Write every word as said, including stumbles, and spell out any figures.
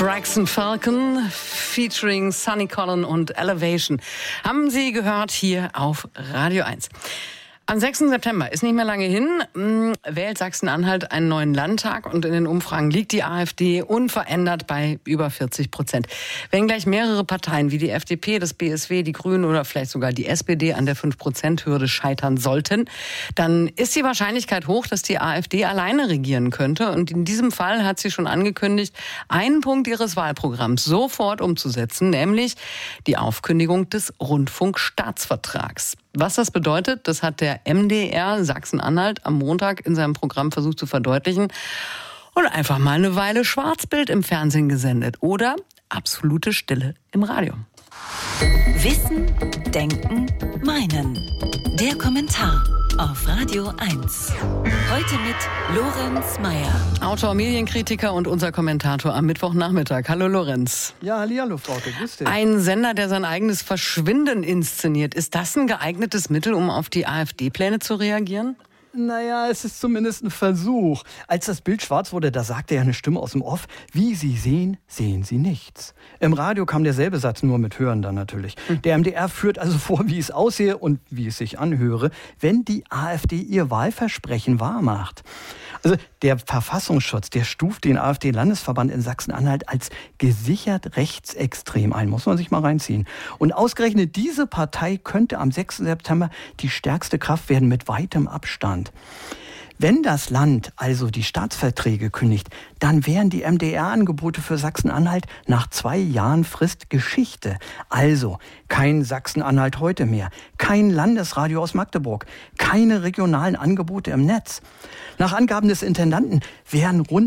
Braxton Falcon featuring Sonny Collen und Elevation. Haben Sie gehört hier auf Radio eins. Am sechsten September, ist nicht mehr lange hin, wählt Sachsen-Anhalt einen neuen Landtag und in den Umfragen liegt die AfD unverändert bei über vierzig Prozent. Wenn gleich mehrere Parteien wie die F D P, das B S W, die Grünen oder vielleicht sogar die S P D an der fünf Prozent Hürde scheitern sollten, dann ist die Wahrscheinlichkeit hoch, dass die AfD alleine regieren könnte. Und in diesem Fall hat sie schon angekündigt, einen Punkt ihres Wahlprogramms sofort umzusetzen, nämlich die Aufkündigung des Rundfunkstaatsvertrags. Was das bedeutet, das hat der M D R Sachsen-Anhalt am Montag in seinem Programm versucht zu verdeutlichen und einfach mal eine Weile Schwarzbild im Fernsehen gesendet oder absolute Stille im Radio. Wissen, Denken, Meinen. Der Kommentar auf Radio eins. Heute mit Lorenz Meyer. Autor, Medienkritiker und unser Kommentator am Mittwochnachmittag. Hallo Lorenz. Ja, hallihallo Frauke, grüß dich. Ein Sender, der sein eigenes Verschwinden inszeniert. Ist das ein geeignetes Mittel, um auf die AfD-Pläne zu reagieren? Naja, es ist zumindest ein Versuch. Als das Bild schwarz wurde, da sagte ja eine Stimme aus dem Off, wie Sie sehen, sehen Sie nichts. Im Radio kam derselbe Satz, nur mit Hören dann natürlich. Mhm. Der M D R führt also vor, wie es aussehe und wie es sich anhöre, wenn die AfD ihr Wahlversprechen wahrmacht. Also der Verfassungsschutz, der stuft den AfD-Landesverband in Sachsen-Anhalt als gesichert rechtsextrem ein. Muss man sich mal reinziehen. Und ausgerechnet diese Partei könnte am sechsten September die stärkste Kraft werden mit weitem Abstand. Wenn das Land also die Staatsverträge kündigt, dann wären die M D R-Angebote für Sachsen-Anhalt nach zwei Jahren Frist Geschichte. Also kein Sachsen-Anhalt heute mehr, kein Landesradio aus Magdeburg, keine regionalen Angebote im Netz. Nach Angaben des Intendanten wären rund